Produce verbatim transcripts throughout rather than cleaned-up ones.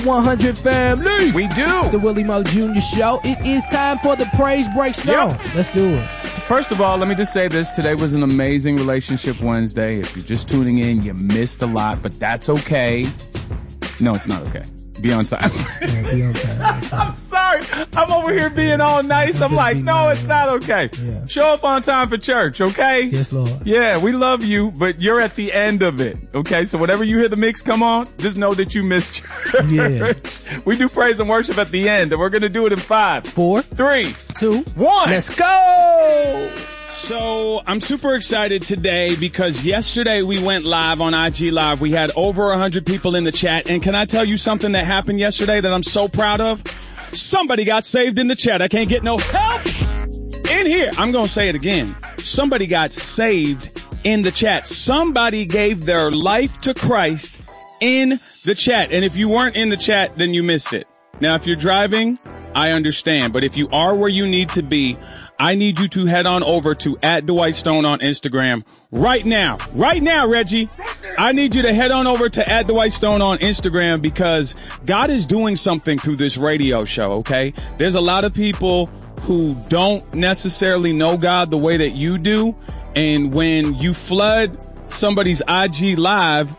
one hundred family. We do. It's the Willie Mo Junior Show. It is time for the Praise Break Show. Yep. Let's do it. First of all, let me just say this. Today was an amazing Relationship Wednesday. If you're just tuning in, you missed a lot, but that's okay. No, it's not okay. Be on time. Yeah, be on time. I'm sorry. I'm over here being all nice. I'm like, no, it's not okay. Yeah. Show up on time for church, okay? Yes, Lord. Yeah, we love you, but you're at the end of it, okay? So whenever you hear the mix come on, just know that you missed church. Yeah. We do praise and worship at the end, and we're going to do it in five, Four, three, two, one. Let's go. So I'm super excited today because yesterday we went live on I G Live. We had over one hundred people in the chat. And can I tell you something that happened yesterday that I'm so proud of? Somebody got saved in the chat. I can't get no help in here. I'm going to say it again. Somebody got saved in the chat. Somebody gave their life to Christ in the chat. And if you weren't in the chat, then you missed it. Now, if you're driving, I understand. But if you are where you need to be, I need you to head on over to at Dwight Stone on Instagram right now. Right now, Reggie. I need you to head on over to at Dwight Stone on Instagram because God is doing something through this radio show, okay? There's a lot of people who don't necessarily know God the way that you do. And when you flood somebody's I G Live,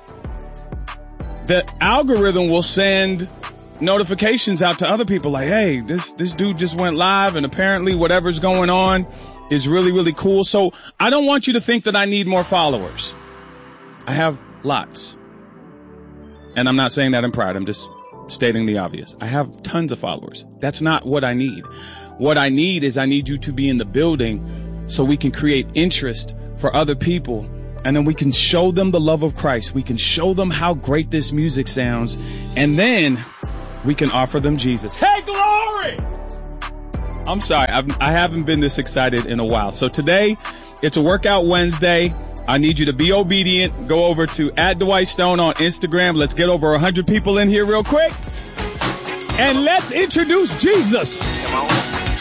the algorithm will send notifications out to other people like, hey, this, this dude just went live and apparently whatever's going on is really, really cool. So I don't want you to think that I need more followers. I have lots. And I'm not saying that in pride. I'm just stating the obvious. I have tons of followers. That's not what I need. What I need is I need you to be in the building so we can create interest for other people. And then we can show them the love of Christ. We can show them how great this music sounds. And then we can offer them Jesus. Hey, glory! I'm sorry. I've, I haven't been this excited in a while. So today, it's a Workout Wednesday. I need you to be obedient. Go over to at Dwight Stone on Instagram. Let's get over one hundred people in here real quick. And let's introduce Jesus.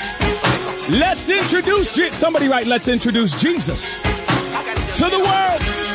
Let's introduce Je- somebody write, let's introduce Jesus to the world.